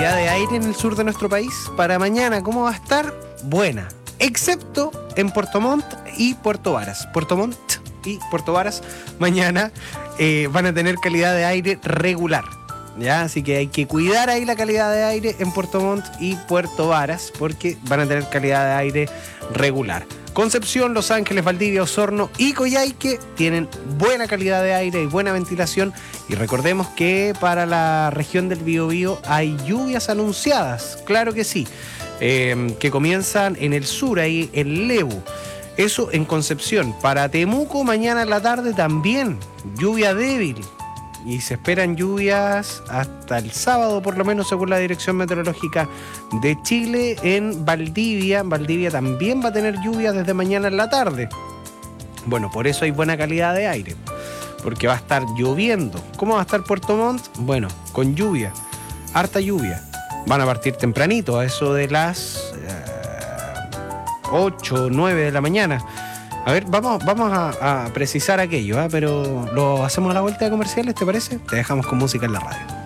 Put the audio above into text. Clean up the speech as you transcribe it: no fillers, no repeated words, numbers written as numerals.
calidad de aire en el sur de nuestro país para mañana, ¿cómo va a estar? Buena, excepto en Puerto Montt y Puerto Varas. Puerto Montt y Puerto Varas mañana van a tener calidad de aire regular, ¿ya? Así que hay que cuidar ahí la calidad de aire en Puerto Montt y Puerto Varas porque van a tener calidad de aire regular. Concepción, Los Ángeles, Valdivia, Osorno y Coyhaique tienen buena calidad de aire y buena ventilación. Y recordemos que para la región del Biobío hay lluvias anunciadas, claro que sí, que comienzan en el sur, ahí en Lebu. Eso en Concepción. Para Temuco, mañana en la tarde también lluvia débil. Y se esperan lluvias hasta el sábado, por lo menos según la Dirección Meteorológica de Chile. En Valdivia también va a tener lluvias desde mañana en la tarde. Bueno, por eso hay buena calidad de aire, porque va a estar lloviendo. ¿Cómo va a estar Puerto Montt? Bueno, con lluvia, harta lluvia. Van a partir tempranito, a eso de las 8 o 9 de la mañana. A ver, vamos a precisar aquello, pero lo hacemos a la vuelta de comerciales, ¿te parece? Te dejamos con música en la radio.